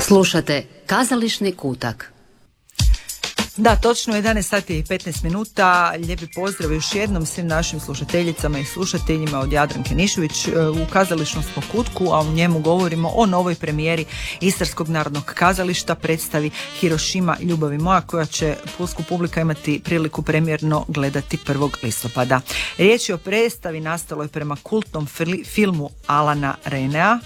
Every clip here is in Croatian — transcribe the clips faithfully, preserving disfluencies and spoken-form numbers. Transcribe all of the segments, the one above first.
Slušate Kazališni kutak. Da, točno jedanaest sati i petnaest minuta. Lijepi pozdrav još jednom svim našim slušateljicama i slušateljima od Jadranke Nišović. U Kazališnom smo kutku, a u njemu govorimo o novoj premijeri Istarskog narodnog kazališta, predstavi Hirošima ljubavi moja, koja će pulsku publika imati priliku premijerno gledati prvog listopada. Riječ je o predstavi nastaloj prema kultnom filmu Alana Renea.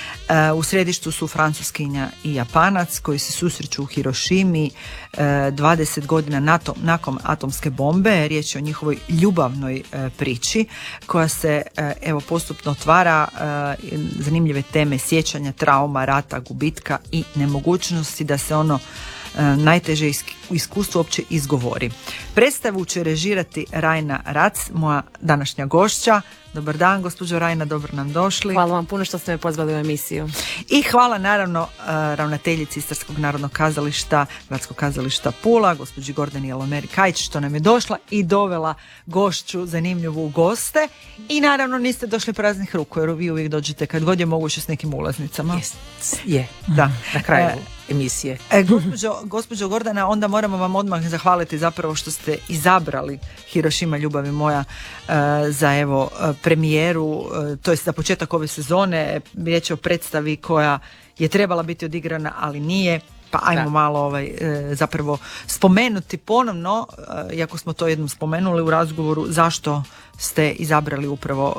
U središtu su Francuskinja i Japanac koji se susreću u Hirošimi dvadeset godina nakon atomske bombe. Riječ je o njihovoj ljubavnoj priči koja se evo postupno otvara, zanimljive teme sjećanja, trauma, rata, gubitka i nemogućnosti da se ono najteže iskustvo uopće izgovori. Predstavu će režirati Rajna Rac, moja današnja gošća. Dobar dan, gospođo Rajna, dobro nam došli. Hvala vam puno što ste me pozvali u emisiju. I hvala naravno ravnateljici Istarskog narodnog kazališta, Gradskog kazališta Pula, gospođi Gordani Jelomeri Kajić, što nam je došla i dovela gošću zanimljivu goste. I naravno niste došli praznih ruku, jer vi uvijek dođete kad god je moguće s nekim ulaznicama. Jest. Je, da. Na kraju e, emisije. E, gospođo, gospođo Gordana, onda moramo vam odmah zahvaliti zapravo što ste izabrali Hirošima ljubavi moja e, za evo premijeru, to je za početak ove sezone. Riječ je o predstavi koja je trebala biti odigrana, ali nije. Pa ajmo da. malo ovaj, zapravo spomenuti ponovno, iako smo to jednom spomenuli u razgovoru, zašto ste izabrali upravo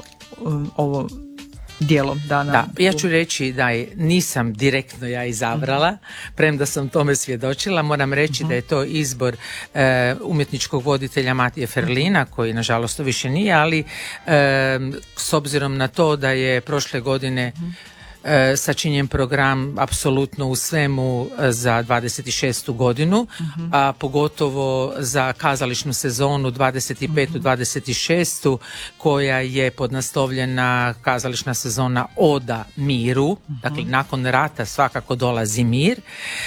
ovo dijelom dana. Da, ja ću reći da je, nisam direktno ja izabrala, uh-huh. premda sam tome svjedočila. Moram reći uh-huh. da je to izbor e, umjetničkog voditelja Matije Ferlina, koji nažalost to više nije, ali e, s obzirom na to da je prošle godine uh-huh. sačinjen program apsolutno u svemu za dvadeset šestu godinu, uh-huh. a pogotovo za kazališnu sezonu dvadeset petu dvadeset šestu koja je podnaslovljena kazališna sezona Oda miru, uh-huh. dakle nakon rata svakako dolazi mir.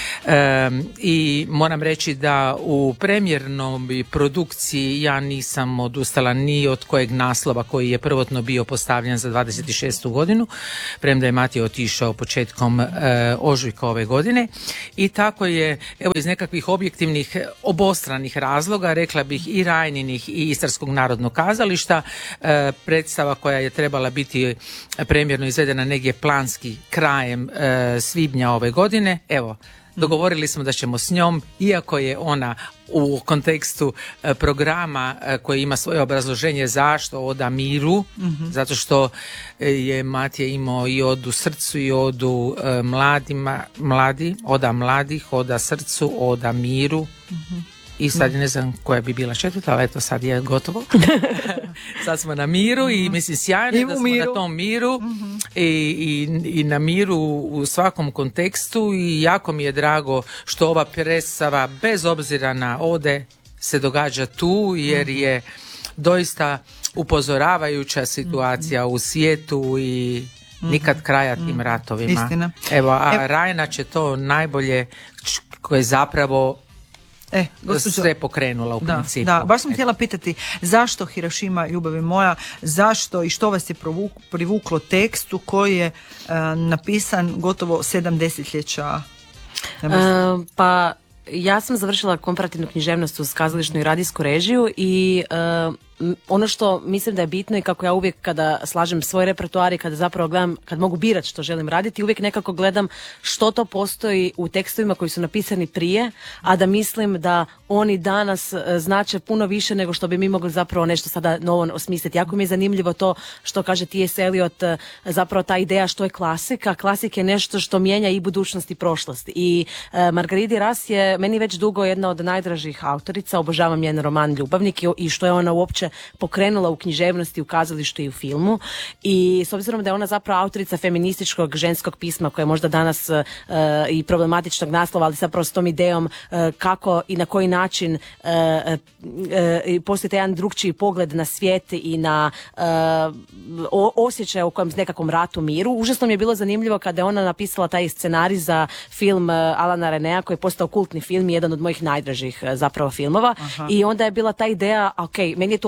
E, i moram reći da u premijernoj produkciji ja nisam odustala ni od kojeg naslova koji je prvotno bio postavljen za dvadeset šestu godinu, premda je Matija otišao početkom e, ožujka ove godine, i tako je evo iz nekakvih objektivnih obostranih razloga, rekla bih i Rajninih i Istarskog narodnog kazališta, e, predstava koja je trebala biti premijerno izvedena negdje planski krajem e, svibnja ove godine, evo dogovorili smo da ćemo s njom, iako je ona u kontekstu e, programa e, koji ima svoje obrazloženje zašto Oda miru, mm-hmm. zato što je Matija imao i Odu srcu i Odu e, mladima, mladi, Oda mladih, Oda srcu, Oda miru. Mm-hmm. I sad ne znam koja bi bila četvrta, ali eto sad je gotovo. Sad smo na miru mm-hmm. i mislim sjajno da smo miru. na tom miru mm-hmm. i, i, i na miru u svakom kontekstu, i jako mi je drago što ova predstava bez obzira na ode se događa tu, jer je doista upozoravajuća situacija mm-hmm. u svijetu i nikad kraja tim mm-hmm. ratovima. Istina. Evo, a Evo. Rajna će to najbolje, koje zapravo E, gospođo, sve pokrenula u da, principu. Da, baš sam htjela pitati zašto Hirošima ljubavi moja, zašto i što vas je provuk, privuklo tekstu koji je uh, napisan gotovo sedam desetljeća? Uh, pa ja sam završila komparativnu književnost uz kazališnu i radijsku režiju i uh, ono što mislim da je bitno i kako ja uvijek kada slažem svoj repertoar i kada zapravo gledam, kad mogu birati što želim raditi, uvijek nekako gledam što to postoji u tekstovima koji su napisani prije, a da mislim da oni danas znače puno više nego što bi mi mogli zapravo nešto sada novo osmisliti. Jako mi je zanimljivo to što kaže T S. Eliot, zapravo ta ideja što je klasika. Klasik je nešto što mijenja i budućnost i prošlost. I uh, Marguerite Duras je meni već dugo jedna od najdražih autorica, obožavam njen roman Ljubavnik i što je ona uopće pokrenula u književnosti, u kazalištu i u filmu, i s obzirom da je ona zapravo autorica feminističkog ženskog pisma koje je možda danas uh, i problematičnog naslova, ali zapravo s tom idejom uh, kako i na koji način uh, uh, postoji taj jedan drugčiji pogled na svijet i na uh, osjećaj u kojem s nekakvom ratu miru. Užasno mi je bilo zanimljivo kada je ona napisala taj scenarij za film uh, Alana Renea koji je postao kultni film i jedan od mojih najdražih uh, zapravo filmova. Aha. I onda je bila ta ideja, ok, meni je to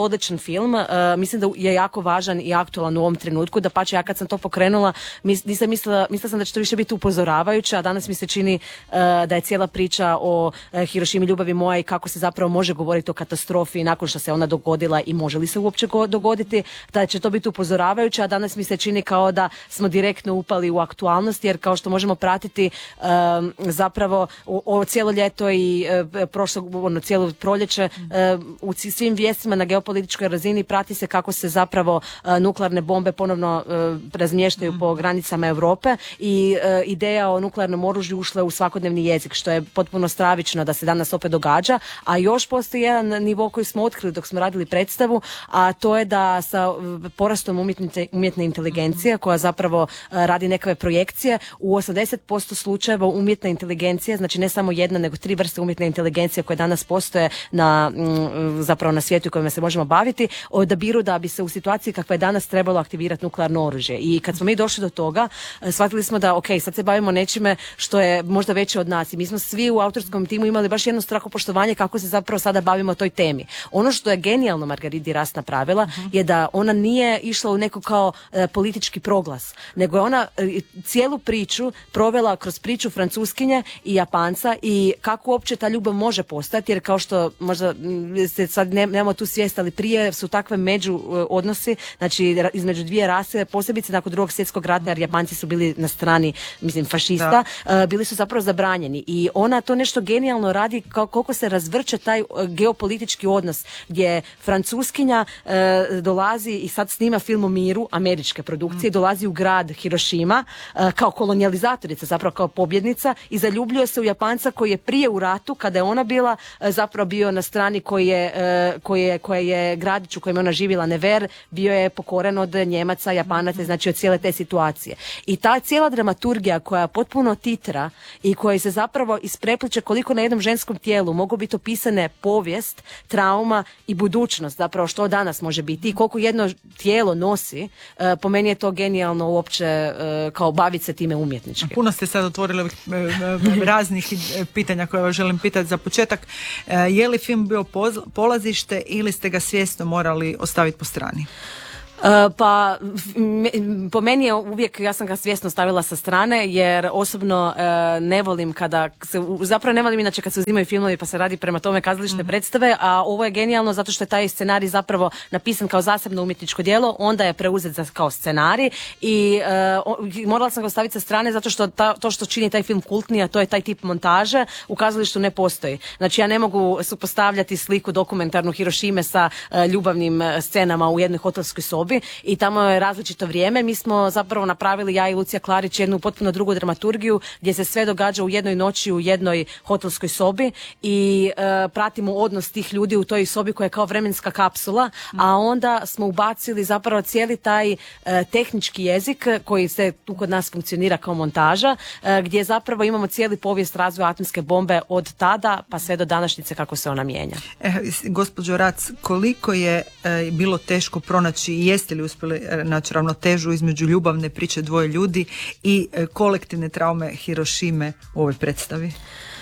odličan film, uh, mislim da je jako važan i aktualan u ovom trenutku, da pače ja kad sam to pokrenula, mis, nisam mislila, mislila sam da će to više biti upozoravajuće, a danas mi se čini uh, da je cijela priča o uh, Hirošimi ljubavi moja i kako se zapravo može govoriti o katastrofi nakon što se ona dogodila i može li se uopće go- dogoditi, da će to biti upozoravajuće, a danas mi se čini kao da smo direktno upali u aktualnost, jer kao što možemo pratiti um, zapravo o, o cijelo ljeto i uh, prošlo, ono, cijelo proljeće uh, u svim vijestima na geopolitičkoj razini prati se kako se zapravo uh, nuklearne bombe ponovno uh, razmještaju po granicama Europe i uh, ideja o nuklearnom oružju ušla u svakodnevni jezik, što je potpuno stravično da se danas opet događa, a još postoji jedan nivo koji smo otkrili dok smo radili predstavu, a to je da sa porastom umjetne, umjetne inteligencije koja zapravo uh, radi nekakve projekcije, u osamdeset posto slučajeva umjetna inteligencija, znači ne samo jedna nego tri vrste umjetne inteligencije koje danas postoje na, m, zapravo na svijetu kojima se možemo baviti, odabiru da bi se u situaciji kakva je danas trebalo aktivirati nuklearno oružje. I kad smo mi došli do toga, shvatili smo da ok, sad se bavimo nečime što je možda veće od nas i mi smo svi u autorskom timu imali baš jedno strahopoštovanje kako se zapravo sada bavimo toj temi. Ono što je genijalno Marguerite Duras napravila uh-huh. je da ona nije išla u neko kao e, politički proglas, nego je ona e, cijelu priču provela kroz priču Francuskinje i Japanca i kako uopće ta ljubav može postati, jer kao što možda se sad ne, nemamo tu svijest, ali prije su takve među odnosi, znači između dvije rase, posebice nakon drugog svjetskog rata, jer Japanci su bili na strani, mislim, fašista, uh, bili su zapravo zabranjeni i ona to nešto genijalno radi kao koliko se razvrće taj geopolitički odnos gdje Francuskinja uh, dolazi i sad snima film o miru, američke produkcije, mm. dolazi u grad Hirošima uh, kao kolonijalizatorica, zapravo kao pobjednica i zaljubljuje se u Japanca koji je prije u ratu, kada je ona bila, uh, zapravo bio na strani koji je, uh, koji je, koja je gradić u kojem je ona živjela, Never, bio je pokoren od Njemaca, Japanaca, znači od cijele te situacije. I ta cijela dramaturgija koja potpuno titra i koja se zapravo isprepliče koliko na jednom ženskom tijelu mogu biti opisane povijest, trauma i budućnost, zapravo što danas može biti i koliko jedno tijelo nosi, uh, po meni je to genijalno uopće uh, kao baviti se time umjetnički. Puno ste sad otvorili ovih raznih pitanja koje vas želim pitati za početak. Je li film bio polazište ili ste ga svjesno morali ostaviti po strani? Uh, pa me, po meni je uvijek, ja sam ga svjesno stavila sa strane jer osobno uh, ne volim kada se, zapravo ne volim inače kad se uzimaju filmovi pa se radi prema tome kazališne mm-hmm. predstave, a ovo je genijalno zato što je taj scenarij zapravo napisan kao zasebno umjetničko djelo, onda je preuzet za, kao scenarij i uh, morala sam ga staviti sa strane zato što ta, to što čini taj film kultniji, a to je taj tip montaže, u kazalištu ne postoji. Znači ja ne mogu supostavljati sliku dokumentarnu Hirošime sa uh, ljubavnim scenama u jednoj hotelskoj sobi i tamo je različito vrijeme. Mi smo zapravo napravili, ja i Lucija Klarić, jednu potpuno drugu dramaturgiju gdje se sve događa u jednoj noći u jednoj hotelskoj sobi i e, pratimo odnos tih ljudi u toj sobi koja je kao vremenska kapsula, a onda smo ubacili zapravo cijeli taj e, tehnički jezik koji se tu kod nas funkcionira kao montaža, e, gdje zapravo imamo cijeli povijest razvoja atomske bombe od tada pa sve do današnjice kako se ona mijenja. E, gospođo Rac, koliko je e, bilo teško pronaći i jeste li uspjeli naći ravnotežu između ljubavne priče dvoje ljudi i e, kolektivne traume Hirošime u ovoj predstavi?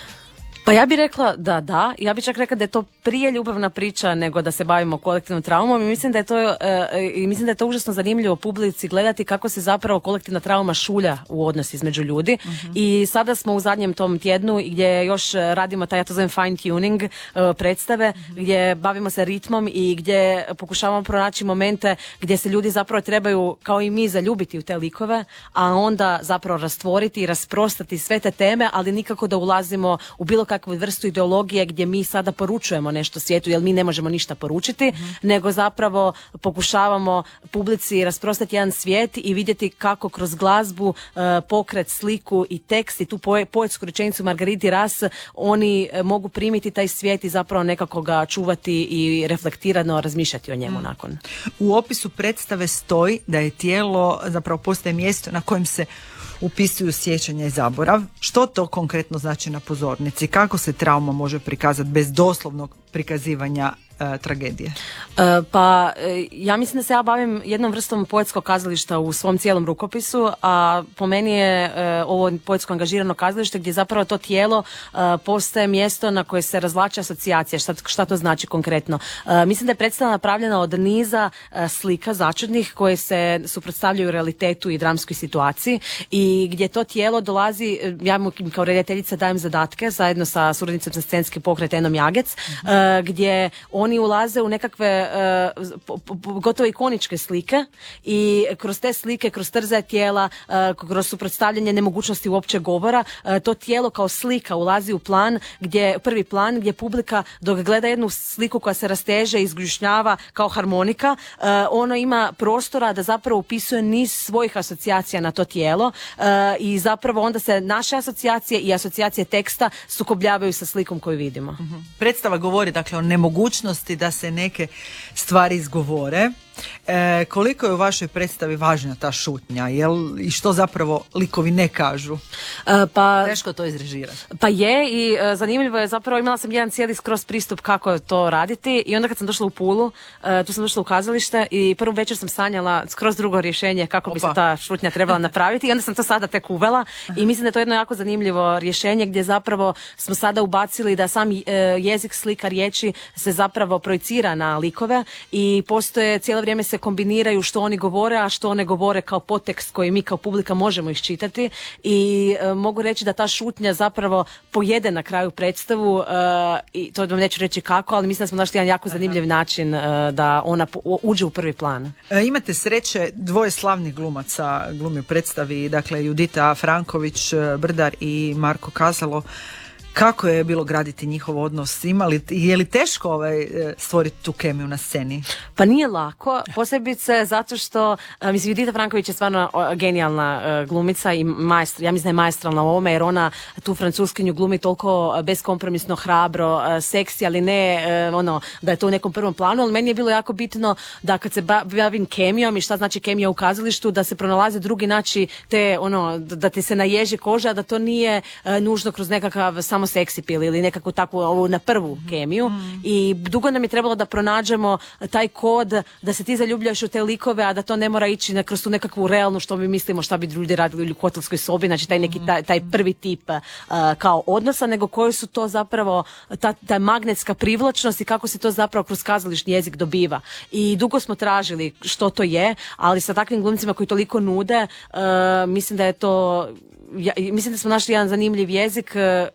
Pa ja bih rekla da da, ja bih čak rekla da je to prije ljubavna priča nego da se bavimo kolektivnom traumom i mislim da je to, e, i mislim da je to užasno zanimljivo publici gledati kako se zapravo kolektivna trauma šulja u odnos između ljudi uh-huh. i sada smo u zadnjem tom tjednu gdje još radimo taj, ja to zovem fine tuning e, predstave uh-huh. gdje bavimo se ritmom i gdje pokušavamo pronaći momente gdje se ljudi zapravo trebaju kao i mi zaljubiti u te likove, a onda zapravo rastvoriti i rasprostati sve te teme, ali nikako da ulazimo u bilo kakvu vrstu ideologije gdje mi sada poručujemo nešto svijetu, jer mi ne možemo ništa poručiti, mm-hmm. nego zapravo pokušavamo publici rasprostati jedan svijet i vidjeti kako kroz glazbu, uh, pokret, sliku i tekst i tu poe, poetsku rečenicu Marguerite Duras oni uh, mogu primiti taj svijet i zapravo nekako ga čuvati i reflektirano razmišljati o njemu mm. nakon. U opisu predstave stoji da je tijelo zapravo postaje mjesto na kojem se upisuju sjećanja i zaborav. Što to konkretno znači na pozornici? Kako se trauma može prikazati bez doslovnog prikazivanja e, tragedije? E, pa e, ja mislim da se ja bavim jednom vrstom poetskog kazališta u svom cijelom rukopisu, a po meni je e, ovo poetsko angažirano kazalište gdje zapravo to tijelo e, postaje mjesto na koje se razvlače asocijacije. Šta, šta to znači konkretno? E, mislim da je predstava napravljena od niza e, slika začudnih koje se suprotstavljaju realitetu i dramskoj situaciji i gdje to tijelo dolazi, ja mu kao redateljica dajem zadatke zajedno sa suradnicom za scenski pokret Enom Jagec, mm-hmm. uh, gdje oni ulaze u nekakve uh, po, po, gotovo ikoničke slike i kroz te slike, kroz trzaje tijela, uh, kroz suprotstavljanje nemogućnosti uopće govora, uh, to tijelo kao slika ulazi u plan, gdje prvi plan gdje publika dok gleda jednu sliku koja se rasteže i izgljušnjava kao harmonika, uh, ono ima prostora da zapravo upisuje niz svojih asocijacija na to tijelo uh, i zapravo onda se naše asocijacije i asocijacije teksta sukobljavaju sa slikom koju vidimo. Mm-hmm. Predstava govori dakle o nemogućnosti da se neke stvari izgovore. E, koliko je u vašoj predstavi važna ta šutnja? Jel, i što zapravo likovi ne kažu? E, pa, Teško to izrežirati. Pa je i e, zanimljivo je zapravo, imala sam jedan cijeli skroz pristup kako to raditi i onda kad sam došla u Pulu, e, tu sam došla u kazalište i prvu večer sam sanjala skroz drugo rješenje kako Opa. bi se ta šutnja trebala napraviti i onda sam to sada tek uvela i mislim da je to jedno jako zanimljivo rješenje gdje zapravo smo sada ubacili da sam e, jezik, slika, riječi se zapravo projicira na likove i postoje cijelo vrijeme se kombiniraju što oni govore, a što one govore kao podtekst koji mi kao publika možemo iščitati i e, mogu reći da ta šutnja zapravo pojede na kraju predstavu e, i to vam neću reći kako, ali mislim da smo našli jedan jako zanimljiv način e, da ona po, uđe u prvi plan. E, imate sreće, dvoje slavnih glumaca glumi u predstavi, dakle Judita Franković Brdar i Marko Kazalo. Kako je bilo graditi njihov odnos? Imali, je li teško ovaj, stvoriti tu kemiju na sceni? Pa nije lako, posebice zato što, mislim, Judita Franković je stvarno genijalna uh, glumica i majstor, ja mislim da je maestralna u ovome, jer ona tu francuskinju glumi toliko beskompromisno, hrabro, uh, seksi, ali ne uh, ono, da je to u nekom prvom planu, ali meni je bilo jako bitno da kad se bavim kemijom i šta znači kemija u kazalištu, da se pronalaze drugi način te, ono, da ti se naježi koža, da to nije uh, nužno kroz nekakav samo seksi pil ili nekakvu takvu ovu na prvu kemiju mm. i dugo nam je trebalo da pronađemo taj kod da se ti zaljubljaš u te likove, a da to ne mora ići na, kroz tu nekakvu realnu što mi mislimo šta bi ljudi radili u hotelskoj sobi, znači taj neki taj, taj prvi tip uh, kao odnosa, nego koji su to zapravo ta, ta magnetska privlačnost i kako se to zapravo kroz kazališni jezik dobiva. I dugo smo tražili što to je, ali sa takvim glumcima koji toliko nude, uh, mislim da je to ja, mislim da smo našli jedan zanimljiv jezik,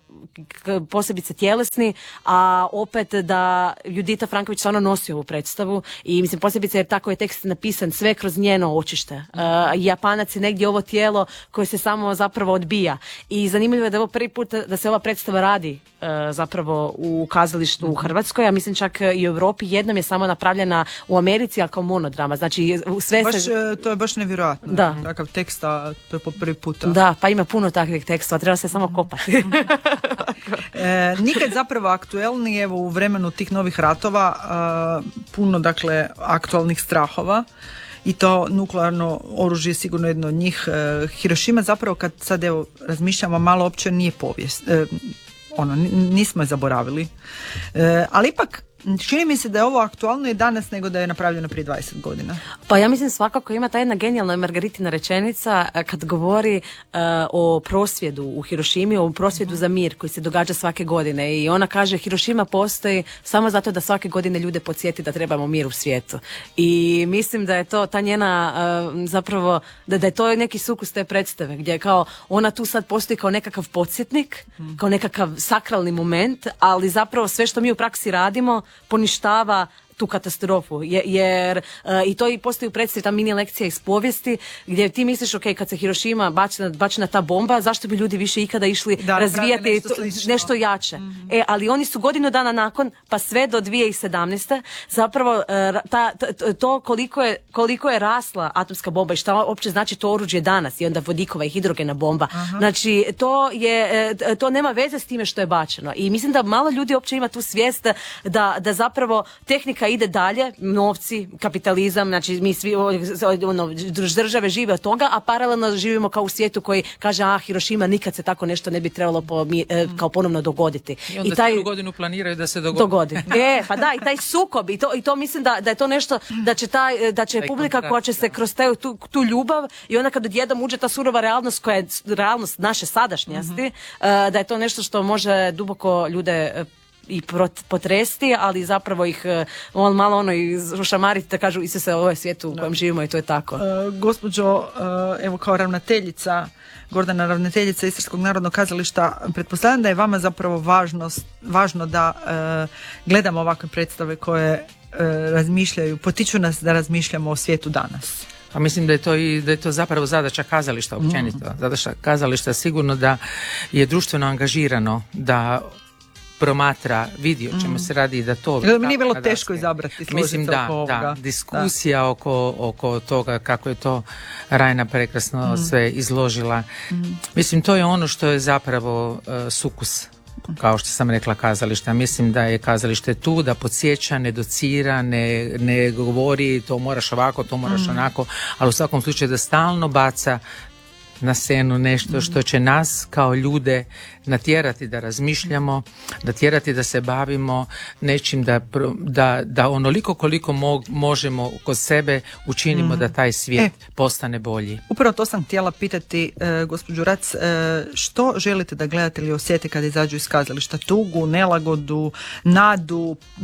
posebice tjelesni, a opet da Judita Franković stvarno nosi ovu predstavu i mislim posebice jer tako je tekst napisan sve kroz njeno očište. Uh, Japanac je negdje ovo tijelo koje se samo zapravo odbija i zanimljivo je da je ovo prvi put da se ova predstava radi uh, zapravo u kazalištu u Hrvatskoj, a mislim čak i u Europi. Jednom je samo napravljena u Americi, ali kao monodrama. Znači sve baš, se... To je baš nevjerojatno. Da. Takav tekst, a to je po prvi puta. Da, pa ima puno takvih tekstova, treba se samo kopati. E, nikad zapravo aktuelniji, evo u vremenu tih novih ratova, e, puno dakle aktualnih strahova i to nuklearno oružje je sigurno jedno od njih. E, Hirošima zapravo kad sad evo razmišljamo malo uopće nije povijest. E, ono, nismo je zaboravili. E, ali ipak čini mi se da je ovo aktualno i danas nego da je napravljeno prije dvadeset godina. Pa ja mislim svakako ima ta jedna genijalna Margaritina rečenica kad govori uh, o prosvjedu u Hirošimi, o prosvjedu za mir koji se događa svake godine i ona kaže Hirošima postoji samo zato da svake godine ljude podsjeti da trebamo mir u svijetu. I mislim da je to ta njena uh, zapravo, da, da je to neki sukus te predstave gdje kao ona tu sad postoji kao nekakav podsjetnik, mm. kao nekakav sakralni moment, ali zapravo sve što mi u praksi radimo poništava tu katastrofu, jer uh, i to i postoji u predstavi ta mini lekcija iz povijesti gdje ti misliš, ok, kad se Hirošima bačena, bačena ta bomba, zašto bi ljudi više ikada išli da, razvijati nešto, to, nešto jače. Mm-hmm. E, ali oni su godinu dana nakon, pa sve do dvije tisuće sedamnaeste zapravo uh, ta, ta, to koliko je, koliko je rasla atomska bomba i šta uopće znači to oružje danas i onda vodikova i hidrogena bomba. Aha. Znači, to je, to nema veze s time što je bačeno. I mislim da malo ljudi uopće ima tu svijest da, da zapravo tehnika publika ide dalje, novci, kapitalizam, znači mi svi ono, države žive od toga, a paralelno živimo kao u svijetu koji kaže, a Hirošima nikad se tako nešto ne bi trebalo po, mi, e, kao ponovno dogoditi. I onda I taj, cijelu godinu planiraju da se dogodi. dogodi. E, pa da, i taj sukob, i to, i to mislim da, da je to nešto, da će, taj, da će Taj publika kontrast, koja će se kroz te, tu, tu ljubav i onda kad odjednom uđe ta surova realnost koja je realnost naše sadašnjosti, mm-hmm. uh, da je to nešto što može duboko ljude uh, i potresti, ali zapravo ih on malo ono i šamariti da kažu Isuse, ovo je svijet u kojem živimo i to je tako. Uh, gospođo, uh, evo kao ravnateljica, Gordana ravnateljica Istarskog narodnog kazališta, pretpostavljam da je vama zapravo važno, važno da uh, gledamo ovakve predstave koje uh, razmišljaju, potiču nas da razmišljamo o svijetu danas. Pa mislim da je to i da je to zapravo zadaća kazališta općenito. Mm. Zadaća kazališta sigurno da je društveno angažirano, da promatra, vidi o čemu se radi i da to... Jer mi nije bilo teško izabrati, mislim da, oko da, diskusija da. Oko, oko toga kako je to Rajna prekrasno mm. sve izložila. Mm. Mislim, to je ono što je zapravo uh, sukus, kao što sam rekla, kazališta. Mislim da je kazalište tu da podsjeća, ne docira, ne, ne govori to moraš ovako, to moraš mm. onako, ali u svakom slučaju da stalno baca na scenu nešto što će nas kao ljude natjerati da razmišljamo, natjerati da se bavimo nečim, da, da, da onoliko koliko mo, možemo kod sebe učinimo mm. da taj svijet e, postane bolji. Upravo to sam htjela pitati e, gospođu Rac, e, što želite da gledatelji osjete kada izađu iz kazališta? Tugu, nelagodu, nadu, e,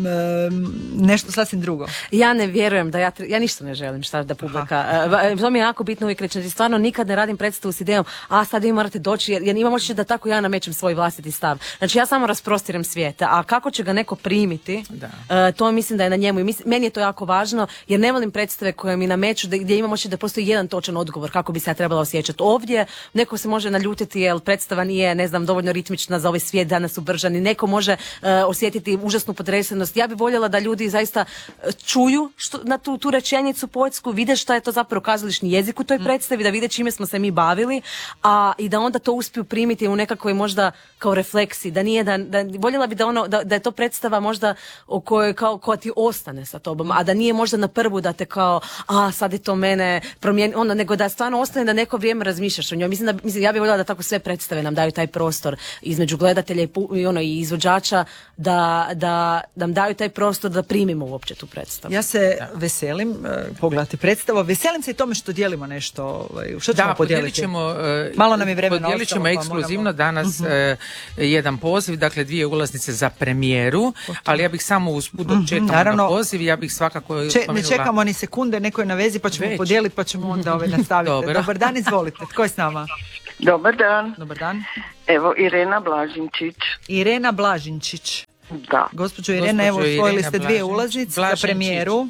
nešto sasvim drugo? Ja ne vjerujem da ja, ja ništa ne želim šta da publika. E, to mi je jako bitno uvijek reći, stvarno nikad ne radim predstavu s idejom, a sad vi morate doći, jer, jer imam osjećaj da tako ja namećem svoj vlastiti stav. Znači ja samo rasprostiram svijeta, a kako će ga neko primiti, uh, to mislim da je na njemu i mislim, meni je to jako važno, jer ne volim predstave koje mi nameću da, gdje imam osjećaj da postoji jedan točan odgovor kako bi se ja trebala osjećati. Ovdje neko se može naljutiti jer predstava nije, ne znam, dovoljno ritmična za ovaj svijet danas ubržani, neko može uh, osjetiti užasnu potresenost. Ja bih voljela da ljudi zaista čuju što, na tu, tu rečenicu poetsku, vide šta je to zapravo kazališni jezik u toj predstavi, da vide čime smo se mi bavili, a i da onda to uspiju primiti u nekakvoj možda kao refleksiji, da nije da, da voljela bi da ono da, da je to predstava možda o kojoj kao koja ti ostane sa tobom, a da nije možda na prvu da te kao a sad je to mene promijeni, ono, nego da stvarno ostane da neko vrijeme razmišljaš o njoj. Mislim da mislim ja bih voljela da tako sve predstave nam daju taj prostor između gledatelja i, i ono i izvođača da, da nam daju taj prostor da primimo uopće tu predstavu. Ja se da. veselim uh, pogledati predstavu, veselim se i tome što dijelimo nešto, uh, što ćemo da, podijeliti. Ćemo, uh, malo nam je vremena podijelit ćemo ostalo, ekskluzivno moramo... danas uh-huh. uh, jedan poziv, dakle dvije ulaznice za premijeru, ali ja bih samo usput dok čekamo uh-huh, na poziv, ja bih svakako Če, spomenula... Ne čekamo ni sekunde, neko je na vezi pa ćemo Već. podijeliti pa ćemo onda ove nastaviti. Dobro. Dobar dan, izvolite. Tko je s nama? Dobar dan. Dobar dan. Evo, Irena Blažinčić. Irena Blažinčić. Da. Gospođo Irena, evo osvojili ste dvije ulaznice za premijeru.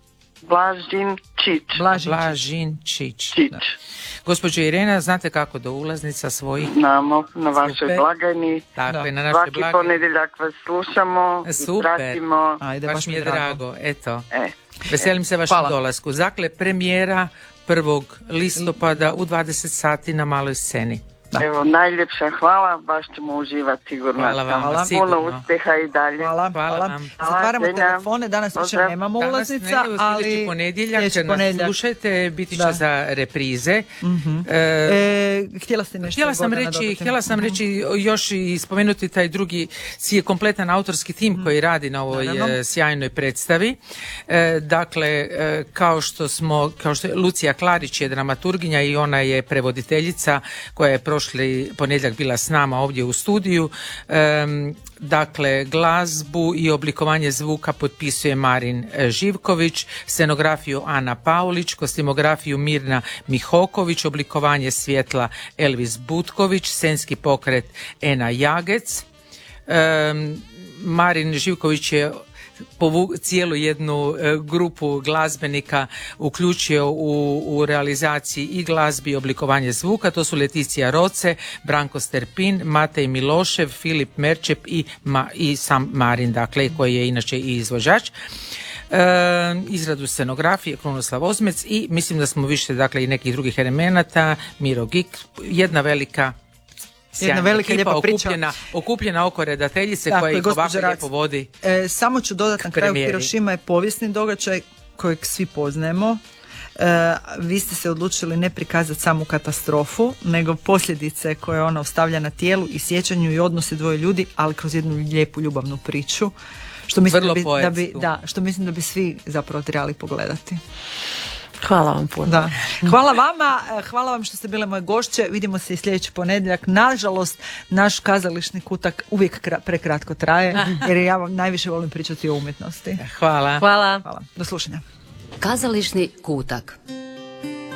Blažinčić. Blažinčić. Gospođo Irena, znate kako do ulaznica svojih? Znamo, na vašoj Super. blagajni. Tako je, na našoj Svaki blagajni. ponedjeljak vas slušamo Super. i pratimo. Ajde, baš mi je drago. drago. Eto. E. Veselim se vašem dolasku. Dakle, premijera prvog listopada u dvadeset sati na maloj sceni. Da. Evo, najljepša hvala, baš ćemo uživati sigurno. Hvala vam, hvala. Sigurno. Puno uspjeha i dalje. Hvala, hvala. hvala. Zatvaramo hvala, telefone, danas više nemamo ulaznica, danas ne, ali ponedjeljak će nas slušajte, biti će da. za reprize. Mm-hmm. E, e, htjela ste nešto? Htjela sam reći, htjela sam reći još i spomenuti taj drugi je kompletan autorski tim mm-hmm. koji radi na ovoj Naravno. sjajnoj predstavi. E, dakle, e, kao što smo, kao što je Lucija Klarić je dramaturginja i ona je prevoditeljica koja je prošli ponedjeljak bila s nama ovdje u studiju. Um, dakle, glazbu i oblikovanje zvuka potpisuje Marin Živković, scenografiju Ana Paulić, kostimografiju Mirna Mihoković, oblikovanje svjetla Elvis Butković, scenski pokret Ena Jagec. Um, Marin Živković je povu, cijelu jednu e, grupu glazbenika uključio u, u realizaciji i glazbi i oblikovanje zvuka. To su Leticija Roce, Branko Sterpin, Matej Milošev, Filip Merčep i, ma, i sam Marin, dakle, koji je inače i izvođač. E, izradu scenografije Krunoslav Ozmec i mislim da smo više, dakle, i nekih drugih elemenata, Miro Gik, jedna velika Sjajna velika ekipa, lijepa priča. okupljena, okupljena oko redateljice Tako koja je, ih ovako gospođa Rac. lijepo vodi. E, samo ću dodati na kraju, premijeri. Hirošima je povijesni događaj kojeg svi poznajemo. E, vi ste se odlučili ne prikazati samu katastrofu, nego posljedice koje ona ostavlja na tijelu i sjećanju i odnose dvoje ljudi, ali kroz jednu lijepu ljubavnu priču. Što mislim, Vrlo da bi, da, bi, poetsku. da, što mislim da bi svi zapravo trebali pogledati. Hvala vam puno. Da. Hvala vama, hvala vam što ste bile moje gošće. Vidimo se i sljedeći ponedjeljak. Nažalost, naš kazališni kutak uvijek kra- prekratko traje, jer ja vam najviše volim pričati o umjetnosti. Hvala. Hvala. Hvala. Do slušanja. Kazališni kutak.